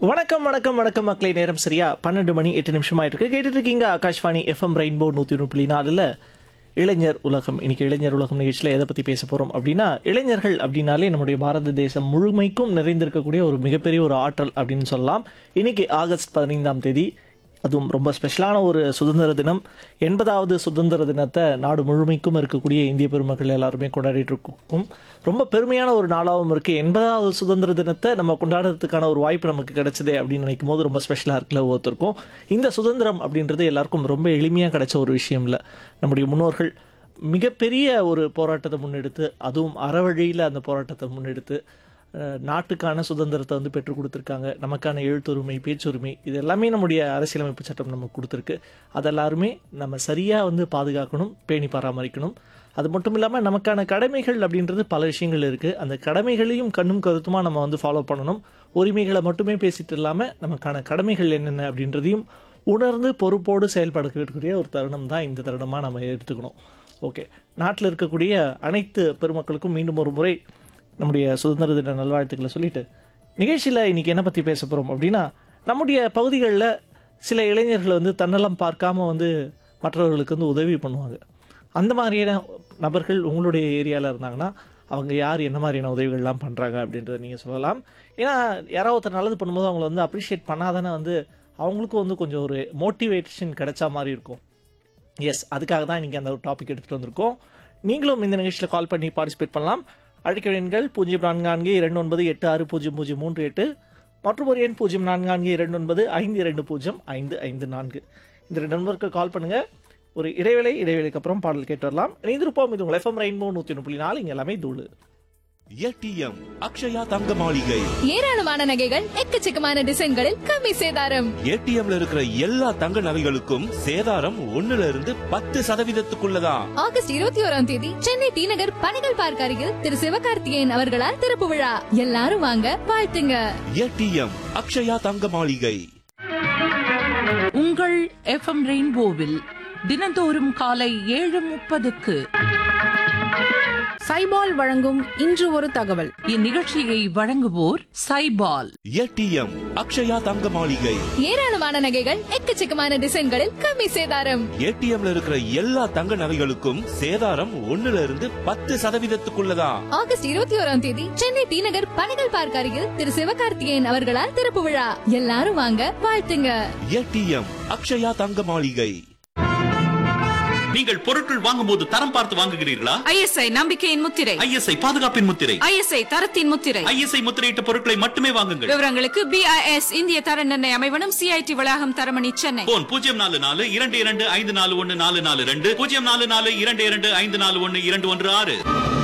வணக்கம் வணக்கம் வணக்கம் மக்களே. நேரம் சரியா 12 மணி 8 நிமிஷம் ஆயிட்டு இருக்கு. கேட்டுட்டு இருக்கீங்க ஆகாஷ்வாணி எஃப்எம் ரெயின்போ 101.4 இளைஞர் உலகம். இன்னைக்கு இளைஞர் உலகம் நிகழ்ச்சியில் எதை பற்றி பேச போகிறோம் அப்படின்னா, இளைஞர்கள் அப்படின்னாலே நம்முடைய பாரத தேசம் முழுமைக்கும் நிறைந்திருக்கக்கூடிய ஒரு மிகப்பெரிய ஒரு ஆற்றல் அப்படின்னு சொல்லலாம். இன்னைக்கு ஆகஸ்ட் 15ஆம் தேதி, அதுவும் ரொம்ப ஸ்பெஷலான ஒரு சுதந்திர தினம். 80வது சுதந்திர தினத்தை நாடு முழுமைக்கும் இருக்கக்கூடிய இந்திய பெருமக்கள் எல்லாருமே கொண்டாடிட்டு இருக்கோம். ரொம்ப பெருமையான ஒரு நாளாகவும் இருக்குது. 80வது சுதந்திர தினத்தை நம்ம கொண்டாடுறதுக்கான ஒரு வாய்ப்பு நமக்கு கிடைச்சதே அப்படின்னு நினைக்கும் போது ரொம்ப ஸ்பெஷலாக இருக்குல்ல ஒவ்வொருத்தருக்கும். இந்த சுதந்திரம் அப்படின்றது எல்லாருக்கும் ரொம்ப எளிமையாக கிடைச்ச ஒரு விஷயம் இல்லை. நம்முடைய முன்னோர்கள் மிகப்பெரிய ஒரு போராட்டத்தை முன்னெடுத்து, அதுவும் அறவழியில் அந்த போராட்டத்தை முன்னெடுத்து நாட்டுக்கான சுதந்திரத்தை வந்து பெற்றுக் கொடுத்துருக்காங்க. நமக்கான எழுத்துரிமை, பேச்சுரிமை, இது எல்லாமே நம்முடைய அரசியலமைப்பு சட்டம் நமக்கு கொடுத்துருக்கு. அதெல்லாருமே நம்ம சரியாக வந்து பாதுகாக்கணும், பேணி பராமரிக்கணும். அது மட்டும் இல்லாமல் நமக்கான கடமைகள் அப்படின்றது பல விஷயங்கள் இருக்குது. அந்த கடமைகளையும் கண்ணும் கருத்துமாக நம்ம வந்து ஃபாலோ பண்ணணும். உரிமைகளை மட்டுமே பேசிட்டு இல்லாமல் நமக்கான கடமைகள் என்னென்ன அப்படின்றதையும் உணர்ந்து பொறுப்போடு செயல்படக்கூடிய ஒரு தருணம் தான் இந்த தருணமாக நம்ம எடுத்துக்கணும். ஓகே, நாட்டில் இருக்கக்கூடிய அனைத்து பெருமக்களுக்கும் மீண்டும் ஒரு முறை நம்முடைய சுதந்திர தின நல்வாழ்த்துக்களை சொல்லிட்டு, நிகழ்ச்சியில் இன்றைக்கி என்ன பற்றி பேச போகிறோம் அப்படின்னா, நம்முடைய பகுதிகளில் சில இளைஞர்கள் வந்து தன்னலம் பார்க்காம வந்து மற்றவர்களுக்கு வந்து உதவி பண்ணுவாங்க. அந்த மாதிரியான நபர்கள் உங்களுடைய ஏரியாவில் இருந்தாங்கன்னா அவங்க யார், என்ன மாதிரியான உதவிகள்லாம் பண்ணுறாங்க அப்படின்றத நீங்கள் சொல்லலாம். ஏன்னா யாராவது ஒருத்தர் நல்லது பண்ணும்போது அவங்கள வந்து அப்ரிஷியேட் பண்ணாதானே வந்து அவங்களுக்கும் வந்து கொஞ்சம் ஒரு மோட்டிவேஷன் கிடைச்சா மாதிரி இருக்கும். எஸ், அதுக்காக தான் இன்றைக்கி அந்த ஒரு டாபிக் எடுத்துகிட்டு வந்திருக்கோம். நீங்களும் இந்த நிகழ்ச்சியில் கால் பண்ணி பார்ட்டிசிபேட் பண்ணலாம். அழைக்க எண்கள் 0442960038 மற்றும் ஒரு எண் 044225205554. இந்த 2 நம்பருக்கு கால் பண்ணுங்கள். ஒரு இடைவேளைக்கு அப்புறம் பாடல் கேட்டு வரலாம். இணைந்திருப்போம். இது உங்கள் எஃப்எம் ரெயின்போ 101.4. இங்கே எல்லாமே தூளு. ஏடிஎம் அக்ஷயா தங்க மாளிகை. ஏராளமான நகைகள், எக்கச்சக்கமான டிசைன்களில் கம்மி சேதாரம். ஏடிஎம்ல இருக்கிற எல்லா தங்க நகைகளுக்கும் சேதாரம் 1% ஆகஸ்ட் 21ஆம் தேதி சென்னை டி நகர் பணிகள் பார்க் அருகில் திரு சிவகார்த்திகேயன் அவர்களால் திறப்பு விழா. எல்லாரும் வாங்க, வாழ்த்துங்க. ஏடிஎம் அக்ஷயா தங்க மாளிகை. உங்கள் எஃப்எம் ரெயின்போவில் தினந்தோறும் காலை 7:30க்கு சைபால் வழங்கும் இன்று ஒரு தகவல். இந்நிகழ்ச்சியை வழங்குவோர் சைபால். ஏடிஎம் அக்ஷயா தங்க மாளிகை. ஏராளமான நகைகள், எக்கச்சக்கமான டிசைன்களில் கம்மி சேதாரம். ஏடிஎம்ல இருக்கிற எல்லா தங்க நகைகளுக்கும் சேதாரம் 1% ஆகஸ்ட் 21ஆம் தேதி சென்னை டி நகர் பணிகள் பார்க் அருகில் திரு சிவகார்த்திகேயன் அவர்களால் திறப்பு விழா. எல்லாரும் வாங்க, வாழ்த்துங்க. ஏடிஎம் அக்ஷயா தங்க மாளிகை. நீங்கள் பொருட்கள் வாங்கும் போது தரம் பார்த்து வாங்குகிறீர்களா? ஐஎஸ்ஐ நம்பிக்கையின் முத்திரை, ஐஎஸ்ஐ பாதுகாப்பின் முத்திரை, ஐஎஸ்ஐ தரத்தின் முத்திரை. ஐஎஸ்ஐ முத்திரையிட்ட பொருட்களை மட்டுமே வாங்குங்கள். விவரங்களுக்கு BIS இந்திய தர நிர்ணய அமைவனம், CIT வளாகம், தரமணி, சென்னை. போன் 044-22541442, 044-22541416.